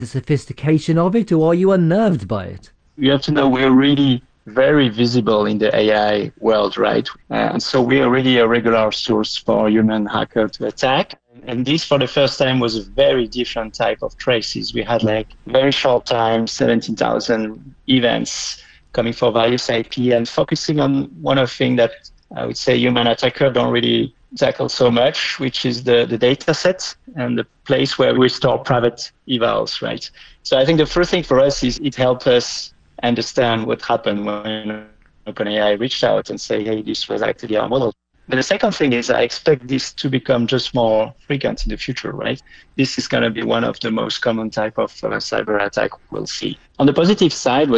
the sophistication of it, or are you unnerved by it? You have to know we're really very visible in the AI world, right? And so we are really a regular source for human hacker to attack. And this, for the first time, was a very different type of traces. We had like very short time, 17,000 events coming for various IP and focusing on one of the things that I would say human attacker don't really tackle so much, which is the data set and the place where we store private evals, right? So I think the first thing for us is it helped us understand what happened when OpenAI reached out and say, hey, this was actually our model. But the second thing is I expect this to become just more frequent in the future, right? This is going to be one of the most common type of cyber attack we'll see. On the positive side,